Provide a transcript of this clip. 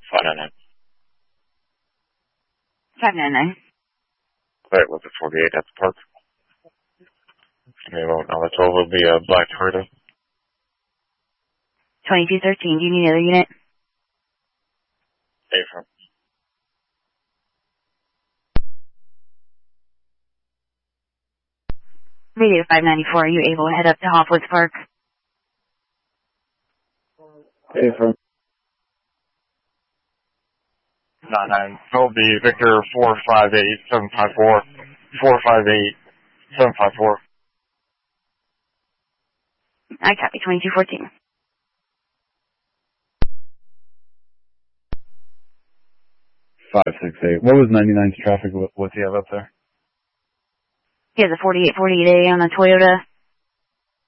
599. 599. Wait, was it 48 at the park? Okay, well, now that's over the black Toyota. 2213, do you need another unit? Affirm. Radio 594, are you able to head up to Hopwoods Park? Affirm. 99. It'll be Victor 458754. 458754. I copy 2214. Five, 6, 8. What was 99's traffic? What's he have up there? He has a 4848A on the Toyota.